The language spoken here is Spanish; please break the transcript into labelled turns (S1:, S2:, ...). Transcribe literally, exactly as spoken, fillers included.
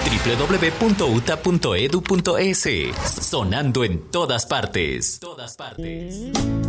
S1: doble u doble u doble u punto u t a punto e d u punto e s. Sonando en todas partes. Todas partes.